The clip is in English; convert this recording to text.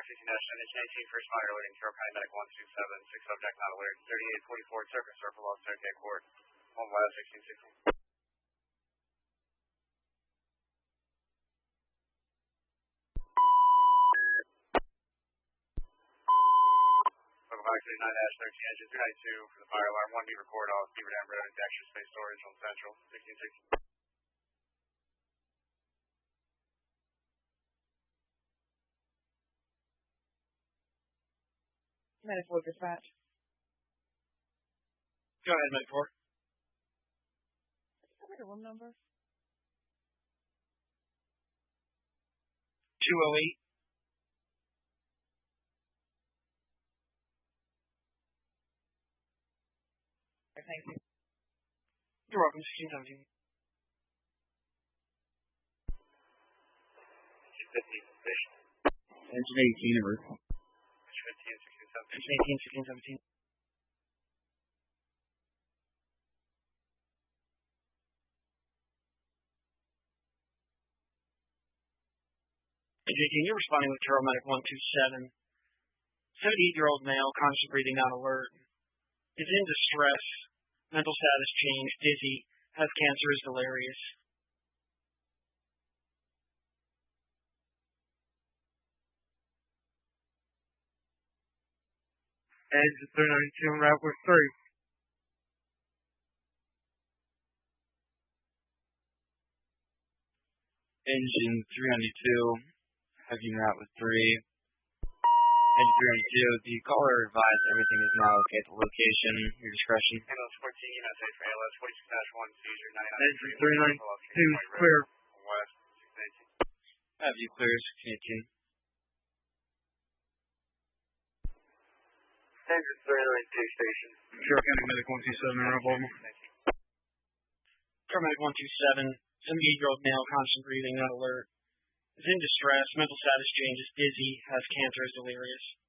16-18, first fire alerting Carroll County Medic 127, 6 subject not alert, 3844 Circus Circle, Lost Circuit Court, 1 West 1616. Welcome back to 9-13, engine 392 for the fire alarm, 1 Beaver Court off Beaver Dam Road into extra space storage on Central, 1660. Medic 4 dispatch. Go ahead, Medic 4. What's the room number? 208. Thank you. You're welcome, 1617. 15 station. Engine 18 en route. 15, 16, 17. Engine 18, 1617. Engine 18, you're responding with Carroll Medic 127. 78-year-old male, constant breathing, not alert. Is in distress. Mental status changed, dizzy, has cancer, is delirious. Engine 392 en route with 3. Engine 392, have you route with 3. Engine 392, the caller advised everything is now okay at the location, your discretion. Ambulance 14, USA for ALS 46-1, seizure 99. Engine 392 is clear. West 1618. Have you clear 1618. Engine 392 station. Carroll County Medic 127 in Baltimore. Carroll Medic 127, 78-year-old male, constant breathing, not alert. Is in distress, mental status changes, dizzy, has cancer, is delirious.